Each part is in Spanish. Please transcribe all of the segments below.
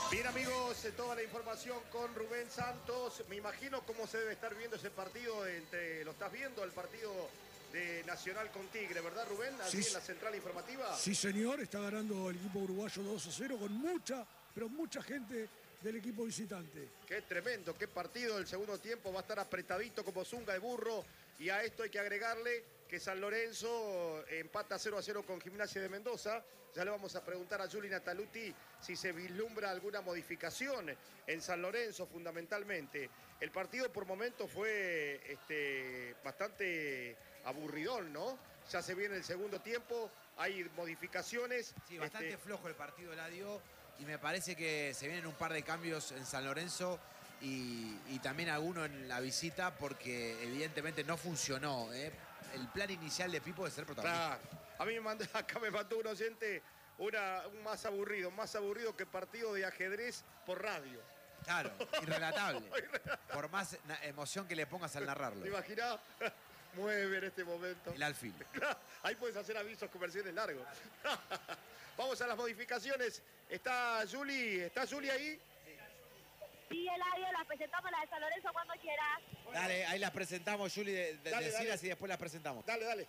Bien amigos, toda la información con Rubén Santos. Me imagino cómo se debe estar viendo ese partido lo estás viendo, el partido de Nacional con Tigre, ¿verdad Rubén? Allí Sí, en la central informativa. sí, señor, está ganando el equipo uruguayo 2-0 con mucha, pero mucha gente del equipo visitante. Qué tremendo, qué partido del segundo tiempo, va a estar apretadito como zunga de burro. Y a esto hay que agregarle que San Lorenzo empata 0-0 con Gimnasia de Mendoza. Ya le vamos a preguntar a Juli Nataluti si se vislumbra alguna modificación en San Lorenzo fundamentalmente. El partido por momentos fue bastante aburridón, ¿no? Ya se viene el segundo tiempo, hay modificaciones. Sí, bastante flojo el partido, Eladio, y me parece que se vienen un par de cambios en San Lorenzo y también alguno en la visita porque evidentemente no funcionó. El plan inicial de Pipo de ser protagonista. Claro. A mí acá me mandó un oyente un más aburrido que partido de ajedrez por radio. Claro, irrelatable. Por más emoción que le pongas al narrarlo. ¿Te imaginás? Mueve en este momento. El alfil. Ahí puedes hacer avisos comerciales largos. Vamos a las modificaciones. ¿Está Juli ahí? Sí, Eladio, las presentamos las de San Lorenzo cuando quieras. Dale, ahí las presentamos, Juli, decirlas y después las presentamos. Dale.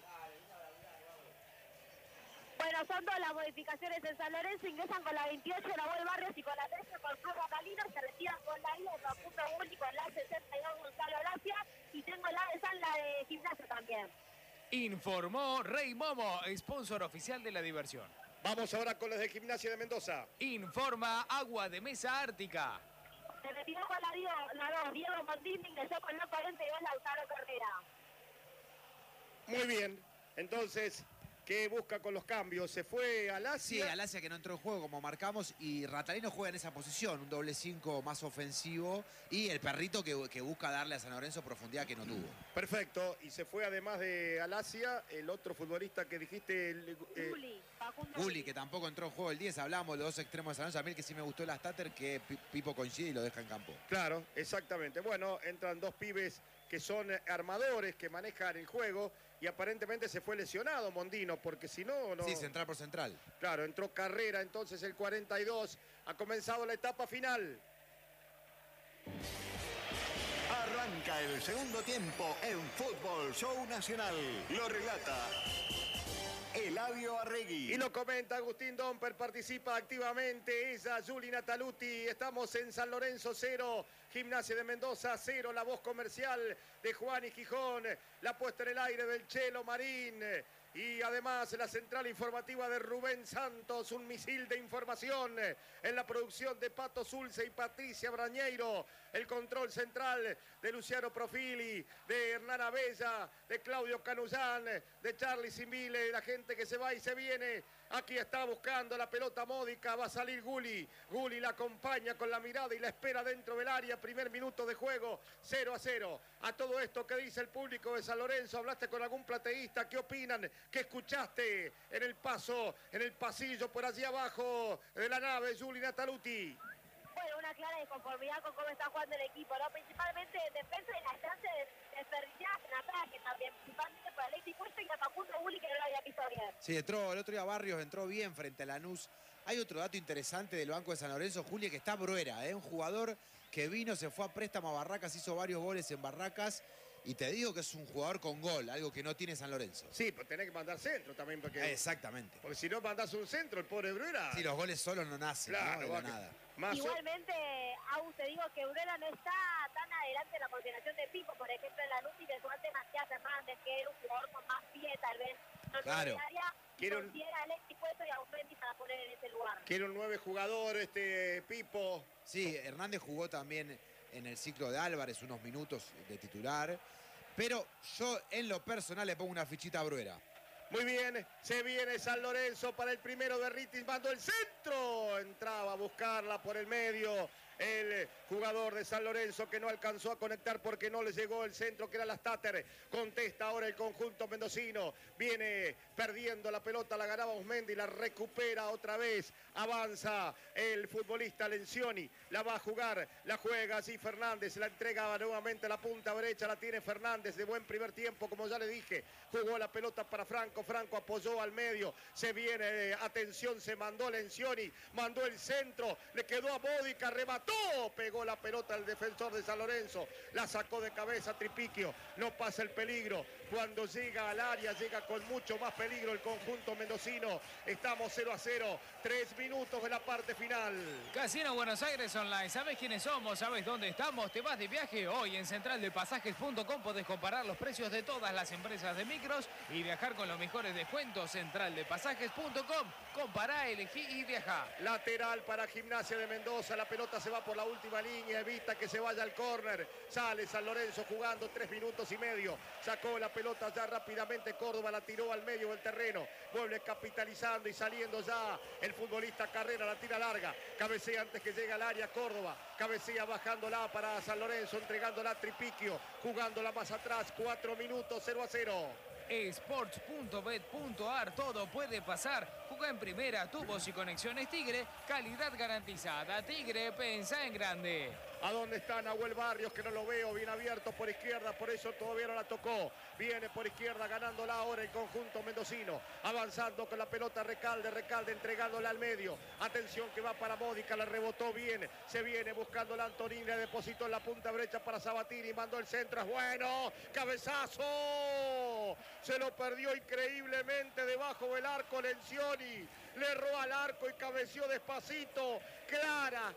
Bueno, son dos las modificaciones en San Lorenzo. Ingresan con la 28 Nahuel Barrios y con la 13 con Pablo Catalino. Se retiran con la 1 Facundo Bulli, con la 62 Gonzalo Gracia. Y tengo la de San, la de Gimnasia también. Informó Rey Momo, sponsor oficial de la diversión. Vamos ahora con los de Gimnasia de Mendoza. Informa Agua de Mesa Ártica. Se retiró con la 2 Diego Mondini, ingresó con la 42 Lautaro Cordera. Muy bien. Entonces, ¿qué busca con los cambios? ¿Se fue Alasia? Sí, Alasia que no entró en juego como marcamos y Ratalino juega en esa posición, un doble 5 más ofensivo y el perrito que busca darle a San Lorenzo profundidad que no tuvo. Perfecto, y se fue además de Alasia, el otro futbolista que dijiste... Gulli, que tampoco entró en juego el 10, hablamos de los dos extremos de San Lorenzo, a mí el que sí me gustó el Statter, que Pipo coincide y lo deja en campo. Claro, exactamente. Bueno, entran dos pibes que son armadores, que manejan el juego, y aparentemente se fue lesionado Mondino, porque si no... Sí, central por central. Claro, entró Carrera, entonces el 42. Ha comenzado la etapa final. Arranca el segundo tiempo en Fútbol Show Nacional. Lo relata Eladio Arregui. Y lo comenta Agustín Domper, participa activamente ella, Juli Nataluti. Estamos en San Lorenzo 0, Gimnasia de Mendoza 0, la voz comercial de Juan y Gijón, la puesta en el aire del Chelo Marín. Y además la central informativa de Rubén Santos, un misil de información en la producción de Pato Zulce y Patricia Brañeiro, el control central de Luciano Profili, de Hernán Abella, de Claudio Canullán, de Charly Simile, la gente que se va y se viene. Aquí está buscando la pelota módica, va a salir Gulli. Gulli la acompaña con la mirada y la espera dentro del área. Primer minuto de juego, 0-0. A todo esto, ¿qué dice el público de San Lorenzo? ¿Hablaste con algún plateísta? ¿Qué opinan? ¿Qué escuchaste en el pasillo por allí abajo de la nave, Juli Nataluti? Bueno, una clara disconformidad con cómo está jugando el equipo, ¿no? Principalmente en defensa y las chances desperdiciadas en ataque también, principalmente por Alexis Puesto y a Facundo Bulli, que no lo había visto bien. Sí, entró el otro día Barrios, entró bien frente a Lanús. Hay otro dato interesante del banco de San Lorenzo, Juli, que está Bruera, un jugador que vino, se fue a préstamo a Barracas, hizo varios goles en Barracas. Y te digo que es un jugador con gol, algo que no tiene San Lorenzo. Sí, pero tenés que mandar centro también. Exactamente. Porque si no mandás un centro, el pobre Bruera... Sí, los goles solos no nacen, claro, ¿no? De la nada. Igualmente, Agus, te digo que Bruera no está tan adelante en la coordinación de Pipo, por ejemplo, en la luz y de su ante Matías Hernández, que era un jugador con más pie, tal vez. No claro. Considera a Alexis Puesto y a Aumendi para poner en ese lugar. Quiere un 9 jugador, Pipo. Sí, Hernández jugó también en el ciclo de Álvarez unos minutos de titular. Pero yo en lo personal le pongo una fichita a Bruera. Muy bien, se viene San Lorenzo para el primero de Ritis, mandó el centro, entraba a buscarla por el medio el jugador de San Lorenzo que no alcanzó a conectar porque no le llegó el centro que era la Statter. Contesta ahora el conjunto mendocino, viene perdiendo la pelota, la ganaba Usmendi, la recupera otra vez, avanza el futbolista Lencioni, la va a jugar, la juega así Fernández, la entrega nuevamente a la punta derecha, la tiene Fernández de buen primer tiempo, como ya le dije, jugó la pelota para Franco, Franco apoyó al medio, se viene, atención, se mandó Lencioni, mandó el centro. centro, le quedó a Módica, remató, pegó la pelota al defensor de San Lorenzo, la sacó de cabeza Tripiquio, no pasa el peligro, cuando llega al área, llega con mucho más peligro el conjunto mendocino. Estamos 0-0, 3 minutos de la parte final. Casino Buenos Aires Online, ¿sabes quiénes somos? ¿Sabes dónde estamos? ¿Te vas de viaje? Hoy en centraldepasajes.com podés comparar los precios de todas las empresas de micros y viajar con los mejores descuentos. Centraldepasajes.com, compará, elegí y viajá. Lateral para Gimnasia de Mendoza, la pelota se va por la última línea, evita que se vaya al córner, sale San Lorenzo jugando 3 minutos y medio, sacó la pelota ya rápidamente Córdoba, la tiró al medio del terreno, vuelve capitalizando y saliendo ya el futbolista Carrera, la tira larga, cabecea antes que llegue al área Córdoba, cabecea bajándola para San Lorenzo, entregándola a Tripiquio, jugándola más atrás, 4 minutos, 0-0. Sports.bet.ar, todo puede pasar. Juega en primera, tubos y conexiones Tigre, calidad garantizada. Tigre, pensá en grande. ¿A dónde está Nahuel Barrios? Que no lo veo, bien abierto por izquierda, por eso todavía no la tocó. Viene por izquierda, ganándola ahora el conjunto mendocino. Avanzando con la pelota Recalde entregándola al medio. Atención que va para Módica, la rebotó bien. Se viene buscando la Antonini, la depositó en la punta derecha para Sabatini, mandó el centro, es bueno. ¡Cabezazo! Se lo perdió increíblemente debajo del arco Lencioni. Le erró al arco y cabeció despacito. Clara,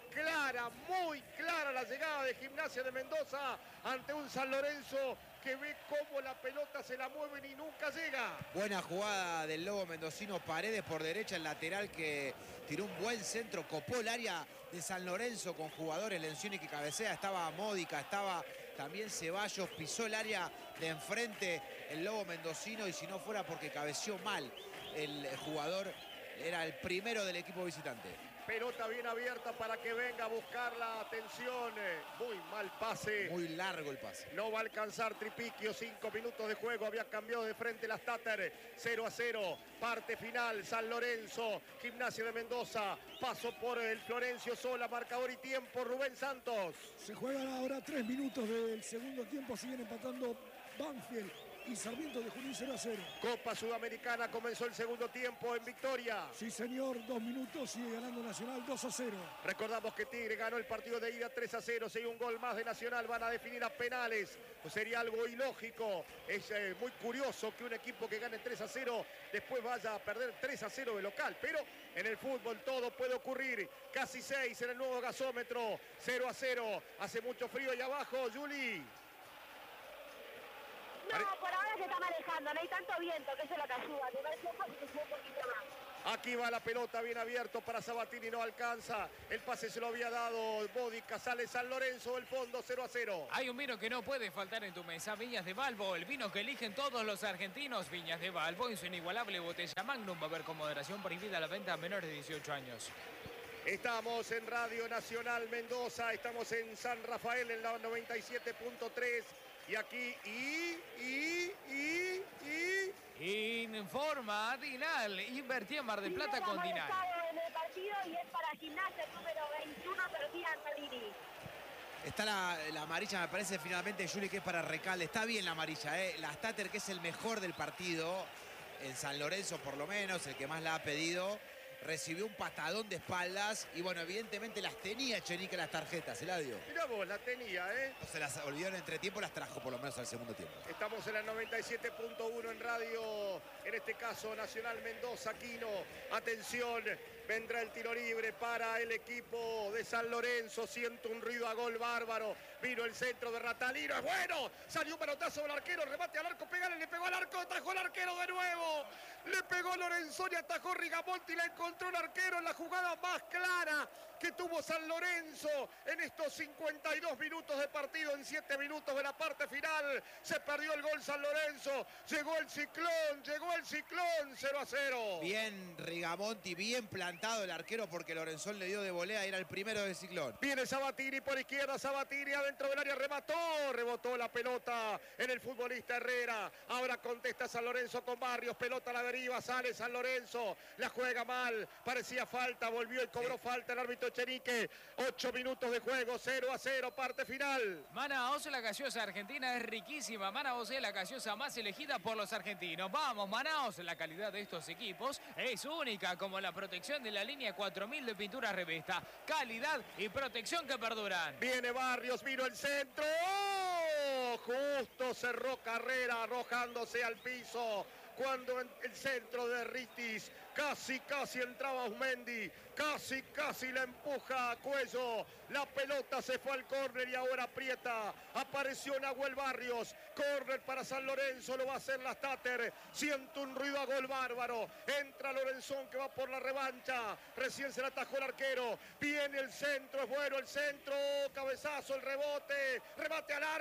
muy clara la llegada de Gimnasia de Mendoza ante un San Lorenzo que ve cómo la pelota se la mueven y nunca llega. Buena jugada del Lobo mendocino, Paredes por derecha, el lateral que tiró un buen centro, copó el área de San Lorenzo con jugadores, Lencioni que cabecea, estaba Módica, estaba también Ceballos, pisó el área de enfrente el Lobo mendocino y si no fuera porque cabeció mal el jugador, era el primero del equipo visitante. Pelota bien abierta para que venga a buscar la atención. Muy mal pase. Muy largo el pase. No va a alcanzar Tripiquio. 5 minutos de juego. Había cambiado de frente las Tater. 0-0. Parte final. San Lorenzo. Gimnasia de Mendoza. Paso por el Florencio Sola. Marcador y tiempo. Rubén Santos. Se juegan ahora 3 minutos del segundo tiempo. Siguen empatando Banfield y Sarmiento de Junín 0-0. Copa Sudamericana comenzó el segundo tiempo en victoria. Sí, señor, 2 minutos, sigue ganando Nacional 2-0. Recordamos que Tigre ganó el partido de ida 3-0. Si hay un gol más de Nacional, van a definir a penales. Pues sería algo ilógico. Es muy curioso que un equipo que gane 3-0 después vaya a perder 3-0 de local. Pero en el fútbol todo puede ocurrir. Casi 6 en el nuevo gasómetro. 0-0. Hace mucho frío ahí abajo, Juli. No, por ahora se está manejando, no hay tanto viento, que eso es lo que ayuda. Me parece que se un poquito más. Aquí va la pelota bien abierto para Sabatini, no alcanza. El pase se lo había dado Módica, sale San Lorenzo del fondo, 0-0. Hay un vino que no puede faltar en tu mesa, Viñas de Balbo, el vino que eligen todos los argentinos. Viñas de Balbo en su inigualable botella Magnum, va a haber con moderación, prohibida la venta a menores de 18 años. Estamos en Radio Nacional Mendoza, estamos en San Rafael en la 97.3. Y aquí, Informa Dinal, invertí en Mar del Plata con Dinal. En el partido y es para Gimnasia número 21, Tortilla Antonini. Está la amarilla, me parece finalmente, Juli, que es para Recalde. Está bien la amarilla, La Stater, que es el mejor del partido, en San Lorenzo por lo menos, el que más la ha pedido. Recibió un patadón de espaldas y bueno, evidentemente las tenía Chenique las tarjetas, Eladio. Mirá vos, la tenía, No se las olvidó en entretiempo, las trajo por lo menos al segundo tiempo. Estamos en la 97.1 en radio, en este caso Nacional Mendoza, Quino. Atención, vendrá el tiro libre para el equipo de San Lorenzo. Siento un ruido a gol bárbaro. Vino el centro de Ratalino, es bueno. Salió un manotazo del arquero, remate al arco, pegale, le pegó al arco, atajó el arquero de nuevo. Le pegó Lorenzoni, atajó Rigamonti, la encontró el arquero en la jugada más clara que tuvo San Lorenzo en estos 52 minutos de partido, en 7 minutos de la parte final. Se perdió el gol San Lorenzo, llegó el ciclón, 0-0. Bien Rigamonti, bien plantado el arquero porque Lorenzoni le dio de volea, era el primero del ciclón. Viene Sabatini por izquierda, Sabatini adentro del área, rebotó la pelota en el futbolista Herrera. Ahora contesta San Lorenzo con Barrios, pelota a la deriva, sale San Lorenzo, la juega mal, parecía falta, volvió y cobró falta el árbitro Echenique. 8 minutos de juego, 0-0, parte final. Manaos, la gaseosa argentina es riquísima. Manaos es la gaseosa más elegida por los argentinos. Vamos, Manaos, la calidad de estos equipos es única, como la protección de la línea 4000 de pintura Revesta. Calidad y protección que perduran. Viene Barrios, vino el centro. ¡Oh! Justo cerró carrera, arrojándose al piso. Cuando en el centro de Ritis, casi entraba Osmendi, casi la empuja a Cuello. La pelota se fue al córner y ahora aprieta. Apareció Nahuel Barrios, córner para San Lorenzo, lo va a hacer la Stater. Siento un ruido a gol bárbaro. Entra Lorenzón que va por la revancha. Recién se la atajó el arquero. Viene el centro, es bueno el centro. Cabezazo, el rebote. Remate al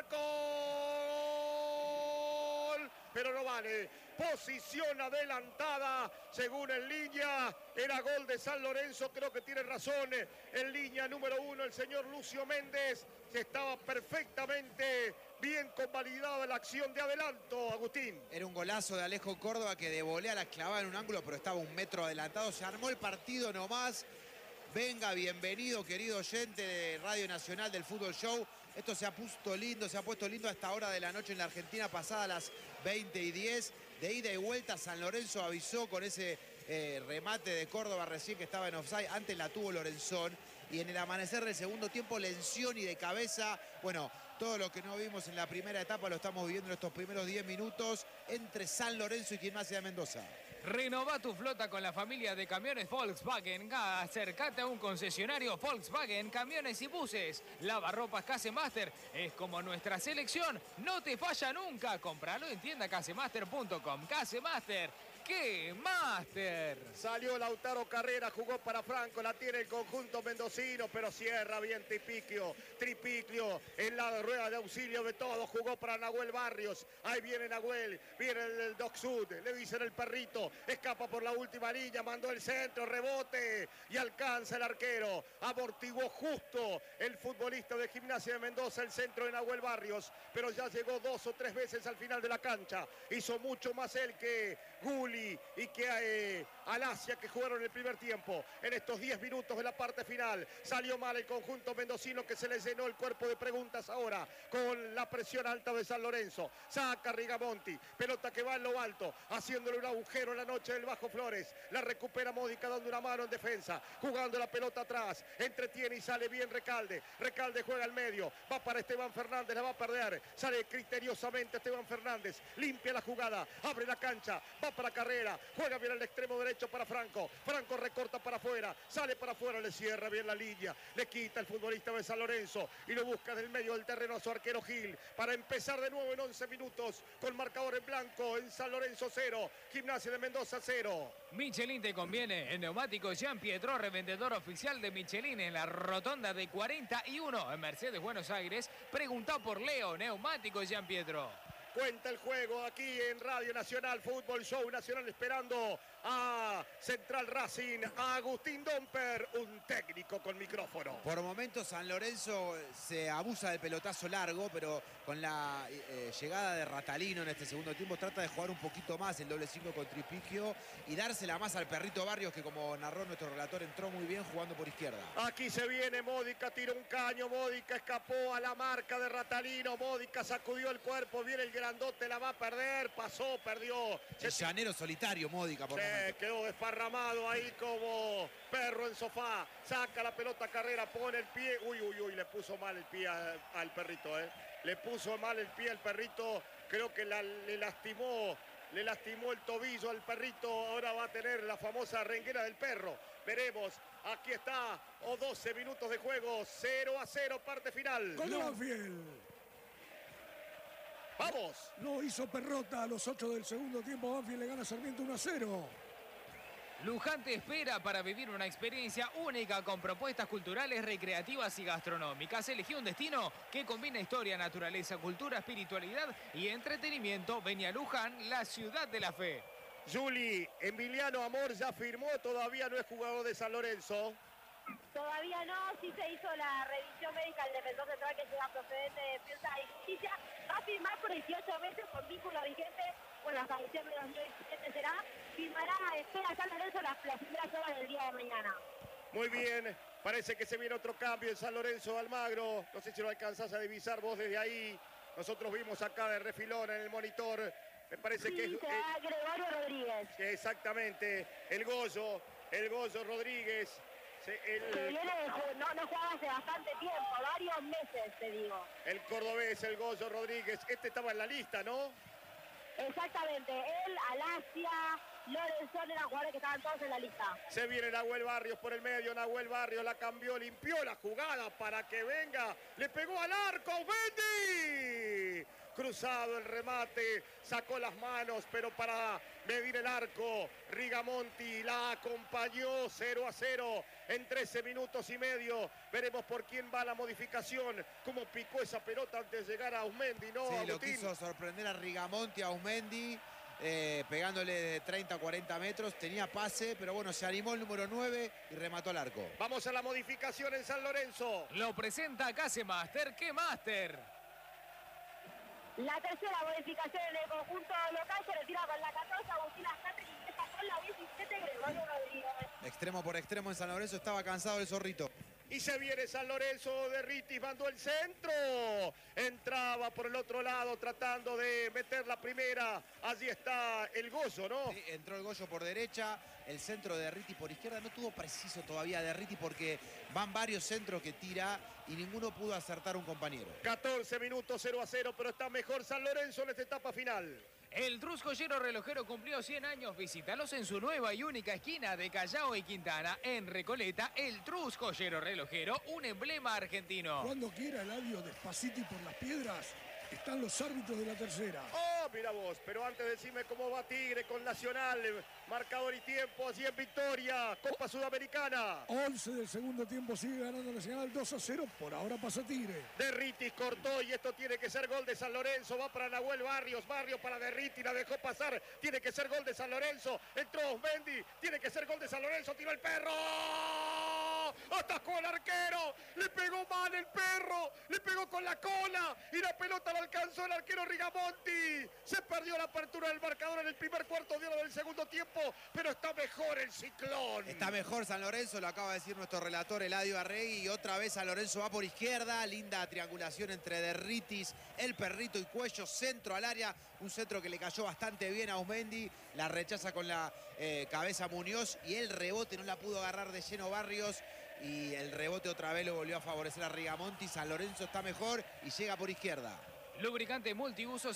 arco. Pero no vale. Posición adelantada, según en línea, era gol de San Lorenzo, creo que tiene razón. En línea número 1, el señor Lucio Méndez, que estaba perfectamente bien convalidada la acción de adelanto, Agustín. Era un golazo de Alejo Córdoba que de volea la clavaba en un ángulo, pero estaba 1 metro adelantado. Se armó el partido nomás. Venga, bienvenido, querido oyente de Radio Nacional del Fútbol Show. Esto se ha puesto lindo, se ha puesto lindo a esta hora de la noche en la Argentina, pasada las 20:10. De ida y vuelta, San Lorenzo avisó con ese remate de Córdoba recién que estaba en offside. Antes la tuvo Lorenzón. Y en el amanecer del segundo tiempo, Lencioni de cabeza. Bueno, todo lo que no vimos en la primera etapa lo estamos viviendo en estos primeros 10 minutos entre San Lorenzo y Gimnasia de Mendoza. Renova tu flota con la familia de camiones Volkswagen. Acércate a un concesionario Volkswagen, camiones y buses. Lavarropas Casemaster es como nuestra selección. No te falla nunca. Compralo en tienda casemaster.com. Casemaster. ¡Qué máster! Salió Lautaro Carrera, jugó para Franco, la tiene el conjunto mendocino, pero cierra bien Tripiclio en la rueda de auxilio de todos, jugó para Nahuel Barrios. Ahí viene Nahuel, viene el Doc Sud, le dicen el perrito, escapa por la última línea, mandó el centro, rebote y alcanza el arquero. Amortiguó justo el futbolista de Gimnasia de Mendoza el centro de Nahuel Barrios, pero ya llegó 2 o 3 veces al final de la cancha. Hizo mucho más él que Gulli y que Alasia, que jugaron el primer tiempo. En estos 10 minutos de la parte final salió mal el conjunto mendocino, que se le llenó el cuerpo de preguntas ahora con la presión alta de San Lorenzo. Saca Rigamonti, pelota que va en lo alto, haciéndole un agujero en la noche del Bajo Flores. La recupera Módica dando una mano en defensa, jugando la pelota atrás, entretiene y sale bien Recalde. Recalde juega al medio, va para Esteban Fernández, la va a perder, sale criteriosamente Esteban Fernández, limpia la jugada, abre la cancha, va para Carrera, juega bien al extremo derecho para Franco. Franco recorta para afuera, sale para afuera, le cierra bien la línea, le quita el futbolista de San Lorenzo y lo busca del medio del terreno a su arquero Gil para empezar de nuevo en 11 minutos con marcador en blanco. En San Lorenzo 0, Gimnasia de Mendoza 0. Michelin te conviene. El neumático Jean Pietro, revendedor oficial de Michelin en la rotonda de 41 en Mercedes, Buenos Aires. Pregunta por Leo, neumático Jean Pietro. Cuenta el juego aquí en Radio Nacional, Fútbol Show Nacional, esperando a Central Racing, a Agustín Domper, un técnico con micrófono. Por momentos San Lorenzo se abusa del pelotazo largo, pero con la llegada de Ratalino en este segundo tiempo trata de jugar un poquito más el doble 5 con Tripicchio y dársela más al perrito Barrios, que como narró nuestro relator entró muy bien jugando por izquierda. Aquí se viene Módica, tiró un caño, Módica escapó a la marca de Ratalino, Módica sacudió el cuerpo, viene el grandote, la va a perder, pasó, perdió. El llanero solitario, Módica, por momentos. Quedó desparramado ahí como perro en sofá, saca la pelota Carrera, pone el pie, uy, le puso mal el pie al perrito, le puso mal el pie al perrito, creo que le lastimó el tobillo al perrito, ahora va a tener la famosa renguera del perro. Veremos, aquí está, 12 minutos de juego, 0-0, parte final. Con Banfield. ¡Vamos! Lo hizo Perrota a los 8 del segundo tiempo. Banfield le gana a Sarmiento 1-0. Luján te espera para vivir una experiencia única con propuestas culturales, recreativas y gastronómicas. Elegí un destino que combina historia, naturaleza, cultura, espiritualidad y entretenimiento. Ven a Luján, la ciudad de la fe. Juli, Emiliano Amor ya firmó, todavía no es jugador de San Lorenzo. Todavía no, sí se hizo la revisión médica al defensor central que llega procedente de Defensa y Justicia. Va a firmar por 18 meses con vínculo vigente. Bueno, hasta diciembre de 2017 será. Firmará, espera San Lorenzo las primeras horas del día de mañana. Muy bien. Parece que se viene otro cambio en San Lorenzo. Almagro, no sé si lo alcanzás a divisar vos desde ahí. Nosotros vimos acá de refilón en el monitor. Me parece que es Gregorio Rodríguez. Exactamente, el Goyo Rodríguez. Que viene no juega hace bastante tiempo, varios meses, te digo. El cordobés, el Goyo Rodríguez. Este estaba en la lista, ¿no? Exactamente, él, Alasia, Lorenzón eran jugadores que estaban todos en la lista. Se viene Nahuel Barrios por el medio, Nahuel Barrios la cambió, limpió la jugada para que venga, le pegó al arco, Mendy. Cruzado el remate, sacó las manos, pero para medir el arco, Rigamonti la acompañó 0-0 en 13 minutos y medio. Veremos por quién va la modificación, cómo picó esa pelota antes de llegar a Ausmendi, ¿no, Sí, Agustín? lo quiso sorprender a Rigamonti, a Ausmendi, pegándole de 30 a 40 metros. Tenía pase, pero bueno, se animó el número 9 y remató al arco. Vamos a la modificación en San Lorenzo. Lo presenta Casemaster. ¿Qué Master? La tercera modificación en el conjunto local se retira con la 14, Agustín Ascate, y empieza con la 17, Gregorio Rodríguez. Extremo por extremo en San Lorenzo, estaba cansado el zorrito. Y se viene San Lorenzo, de Ritis mandó el centro. Entraba por el otro lado tratando de meter la primera. Allí está el Gozo, ¿no? Sí, entró el Goyo por derecha, el centro de Derriti por izquierda. No tuvo preciso todavía Derriti porque van varios centros que tira y ninguno pudo acertar un compañero. 14 minutos 0-0, pero está mejor San Lorenzo en esta etapa final. El Trus Joyero Relojero cumplió 100 años. Visítalos en su nueva y única esquina de Callao y Quintana, en Recoleta. El Trus Joyero Relojero, un emblema argentino. Cuando quiera Eladio, despacito y por las piedras, están los árbitros de la tercera. Oh, mira vos, pero antes decime cómo va Tigre con Nacional. Marcador y tiempo, allí en victoria. Copa Sudamericana. 11 del segundo tiempo, sigue ganando Nacional 2-0. Por ahora pasa Tigre. Derritis cortó y esto tiene que ser gol de San Lorenzo. Va para Nahuel Barrios. Barrios para Derriti, la dejó pasar. Tiene que ser gol de San Lorenzo. Entró Ausmendi. Tiene que ser gol de San Lorenzo. Tiró el perro. Atacó el arquero. Le pegó mal el perro. Le pegó con la cola. Y la pelota la alcanzó el arquero Rigamonti. Se perdió la apertura del marcador en el primer cuarto de hora del segundo tiempo. Pero está mejor el Ciclón. Está mejor San Lorenzo, lo acaba de decir nuestro relator Eladio Arregui. Y otra vez San Lorenzo va por izquierda. Linda triangulación entre Derritis, el perrito y Cuello. Centro al área. Un centro que le cayó bastante bien a Ausmendi. La rechaza con la cabeza Muñoz. Y el rebote no la pudo agarrar de lleno Barrios. Y el rebote otra vez lo volvió a favorecer a Rigamonti. San Lorenzo está mejor y llega por izquierda. Lubricante multiuso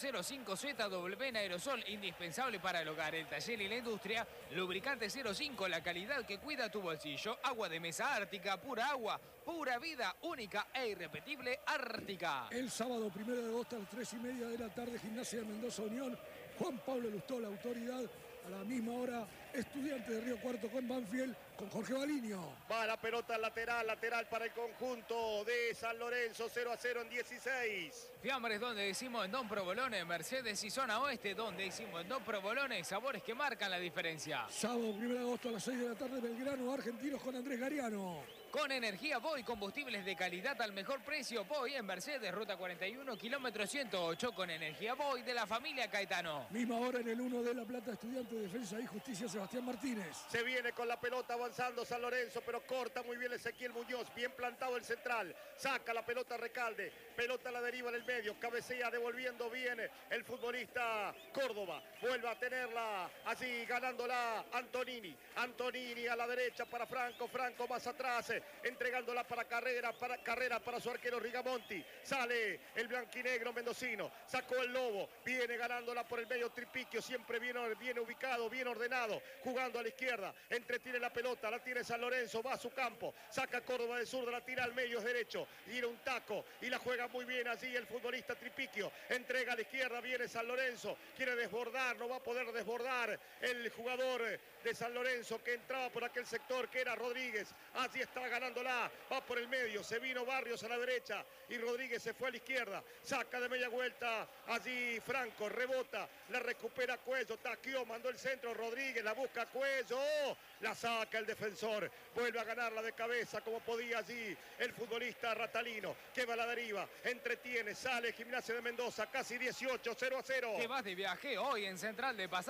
05ZW en aerosol, indispensable para el hogar, el taller y la industria. Lubricante 05, la calidad que cuida tu bolsillo. Agua de mesa Ártica, pura agua, pura vida, única e irrepetible Ártica. El sábado 1 de agosto a las 3:30 de la tarde, Gimnasia de Mendoza Unión. Juan Pablo Lustó, la autoridad. A la misma hora, Estudiantes de Río Cuarto con Banfield, con Jorge Baliño. Va la pelota lateral para el conjunto de San Lorenzo, 0-0 en 16. Fiambres donde decimos en Don Provolone, Mercedes y Zona Oeste donde decimos en Don Provolone, sabores que marcan la diferencia. Sábado 1 de agosto a las 6 de la tarde, Belgrano, Argentinos con Andrés Gariano. Con energía Boy, combustibles de calidad al mejor precio. Boy en Mercedes, ruta 41, kilómetro 108, con energía Boy de la familia Caetano. Misma hora en el 1 de La Plata, Estudiante de Defensa y Justicia, Sebastián Martínez. Se viene con la pelota avanzando San Lorenzo, pero corta muy bien Ezequiel Muñoz. Bien plantado el central. Saca la pelota Recalde. Pelota a la deriva en el medio. Cabecea devolviendo bien el futbolista Córdoba. Vuelve a tenerla allí ganándola Antonini. Antonini a la derecha para Franco. Franco más atrás. Entregándola para Carrera para su arquero Rigamonti. Sale el blanquinegro mendocino. Sacó el Lobo. Viene ganándola por el medio Tripiquio. Siempre bien ubicado, bien ordenado. Jugando a la izquierda. Entretiene la pelota. La tiene San Lorenzo. Va a su campo. Saca Córdoba de zurda. La tira al medio, es derecho. Tira un taco. Y la juega muy bien allí el futbolista Tripiquio. Entrega a la izquierda. Viene San Lorenzo. Quiere desbordar. No va a poder desbordar el jugador de San Lorenzo que entraba por aquel sector que era Rodríguez. Allí está ganándola, va por el medio, se vino Barrios a la derecha y Rodríguez se fue a la izquierda, saca de media vuelta, allí Franco, rebota, la recupera Cuello, taqueó, mandó el centro, Rodríguez, la busca Cuello, la saca el defensor, vuelve a ganarla de cabeza como podía allí el futbolista Ratalino, que va a la deriva, entretiene, sale Gimnasia de Mendoza, casi 18, 0-0. ¿Qué vas de viaje? Hoy en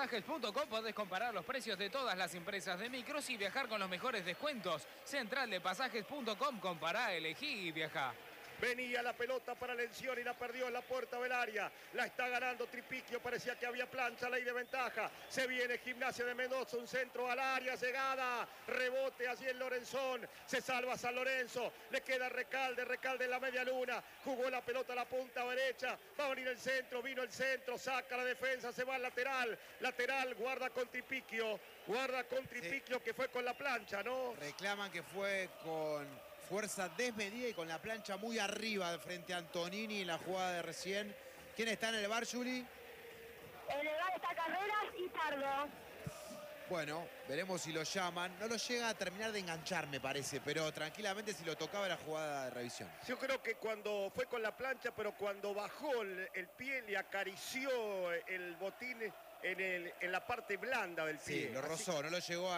centraldepasajes.com podés comparar los precios de todas las empresas de micros y viajar con los mejores descuentos. Central de Pasajes pasajes.com. Compará, elegí y viajá. Venía la pelota para Lencioni y la perdió en la puerta del área. La está ganando Tripiquio, parecía que había plancha, ley de ventaja. Se viene Gimnasia de Mendoza, un centro al área, llegada, rebote allí en Lorenzón. Se salva San Lorenzo, le queda Recalde en la media luna. Jugó la pelota a la punta derecha, va a venir el centro, vino el centro, saca la defensa, se va al lateral. Lateral, guarda con Tripiquio sí, que fue con la plancha, ¿no? Reclaman que fue con fuerza desmedida y con la plancha muy arriba frente a Antonini en la jugada de recién. ¿Quién está en el bar, Juli? En el bar está Carreras y Pardo. Bueno, veremos si lo llaman. No lo llega a terminar de enganchar, me parece, pero tranquilamente si lo tocaba la jugada de revisión. Yo creo que cuando fue con la plancha, pero cuando bajó el pie, le acarició el botín en la parte blanda del pie. Sí, lo rozó, no lo llegó a